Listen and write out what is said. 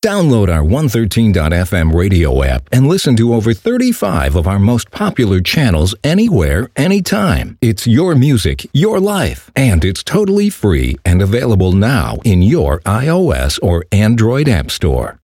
Download our 113.fm radio app and listen to over 35 of our most popular channels anywhere, anytime. It's your music, your life, and it's totally free and available now in your iOS or Android app store.